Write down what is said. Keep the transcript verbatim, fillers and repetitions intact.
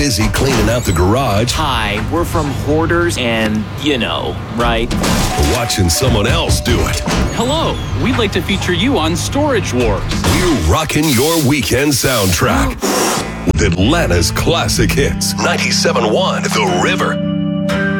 Busy cleaning out the garage. Hi, we're from Hoarders and, you know, right? Or watching someone else do it. Hello, we'd like to feature you on Storage Wars. We're rocking your weekend soundtrack with Atlanta's classic hits. ninety-seven point one The River.